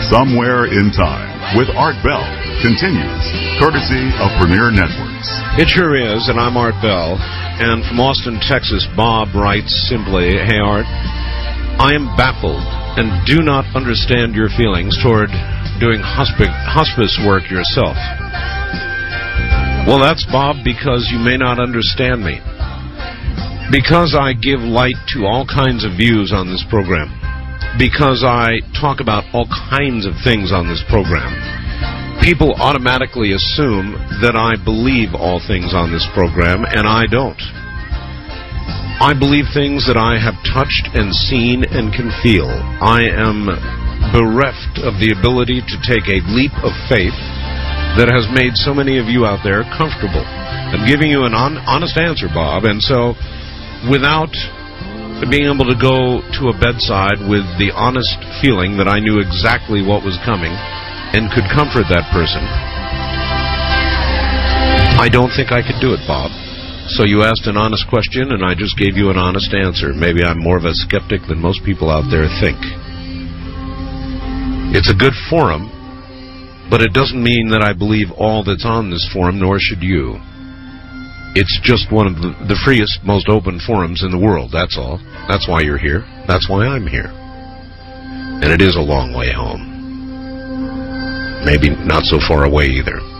Somewhere in Time with Art Bell continues, courtesy of Premier Networks. It sure is, and I'm Art Bell. And from Austin, Texas, Bob writes simply, "Hey Art, I am baffled and do not understand your feelings toward doing hospice work yourself." Well, that's, Bob, because you may not understand me. Because I give light to all kinds of views on this program. Because I talk about all kinds of things on this program. People automatically assume that I believe all things on this program, and I don't. I believe things that I have touched and seen and can feel. I am bereft of the ability to take a leap of faith that has made so many of you out there comfortable. I'm giving you an honest answer, Bob, and so without being able to go to a bedside with the honest feeling that I knew exactly what was coming and could comfort that person, I don't think I could do it, Bob. So you asked an honest question, and I just gave you an honest answer. Maybe I'm more of a skeptic than most people out there think. It's a good forum, but it doesn't mean that I believe all that's on this forum, nor should you. It's just one of the freest, most open forums in the world, that's all. That's why you're here. That's why I'm here. And it is a long way home. Maybe not so far away either.